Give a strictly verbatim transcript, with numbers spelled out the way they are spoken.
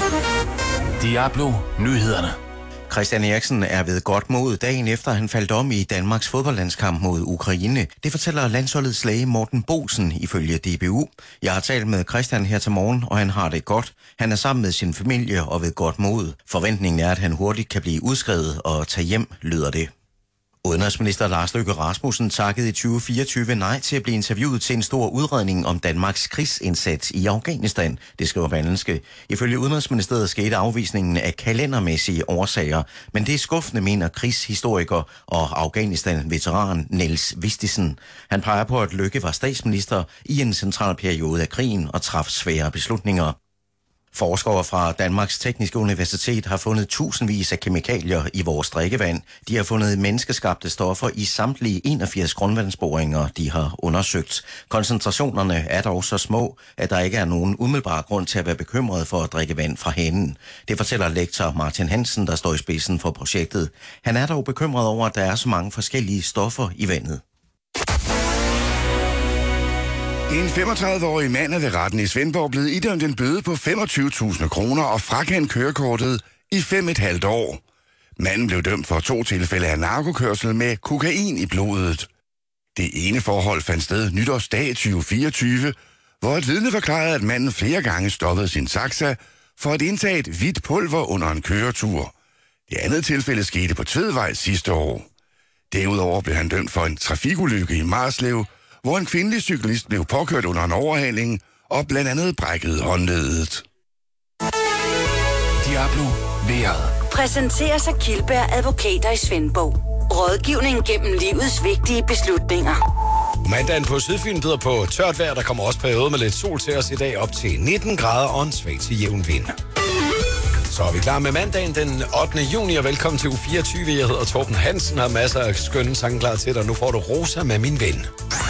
Diablo Nyhederne. Christian Eriksen er ved godt mod dagen efter, han faldt om i Danmarks fodboldlandskamp mod Ukraine. Det fortæller landsholdets læge Morten Boesen ifølge D B U. Jeg har talt med Christian her til morgen, og han har det godt. Han er sammen med sin familie og ved godt mod. Forventningen er, at han hurtigt kan blive udskrevet og tage hjem, lyder det. Udenrigsminister Lars Løkke Rasmussen takkede i tyve fireogtyve nej til at blive interviewet til en stor udredning om Danmarks krigsindsats i Afghanistan, det skriver Berlingske. Ifølge Udenrigsministeriet skete afvisningen af kalendermæssige årsager, men det er skuffende, mener krigshistoriker og Afghanistan-veteran Niels Vistisen. Han peger på, at Løkke var statsminister i en central periode af krigen og traf svære beslutninger. Forskere fra Danmarks Tekniske Universitet har fundet tusindvis af kemikalier i vores drikkevand. De har fundet menneskeskabte stoffer i samtlige enogfirs grundvandsboringer, de har undersøgt. Koncentrationerne er dog så små, at der ikke er nogen umiddelbar grund til at være bekymret for at drikke vand fra hanen. Det fortæller lektor Martin Hansen, der står i spidsen for projektet. Han er dog bekymret over, at der er så mange forskellige stoffer i vandet. En femogtredive-årig mand er ved retten i Svendborg blevet idømt en bøde på femogtyve tusind kroner og frakendt kørekortet i fem et halvt år. Manden blev dømt for to tilfælde af narkokørsel med kokain i blodet. Det ene forhold fandt sted nytårsdag tyve fireogtyve, hvor et vidne forklarede, at manden flere gange stoppede sin taxa for at indtage et hvidt pulver under en køretur. Det andet tilfælde skete på Tvedvej sidste år. Derudover blev han dømt for en trafikulykke i Marslev, hvor en kvindelig cyklist blev påkørt under en overhaling og blandt andet brækkede håndledet. Diablo vejret. Præsenteres af Kildberg Advokater i Svendborg. Rådgivning gennem livets vigtige beslutninger. Mandagen på Sydfyn byder på tørt vejr, der kommer også perioder med lidt sol til os i dag op til nitten grader og en svag til jævn vind. Så er vi klar med mandagen den ottende juni, og velkommen til uge fireogtyve. Jeg hedder Torben Hansen og har masser af skønne sange klar til dig. Nu får du Rosa med min ven.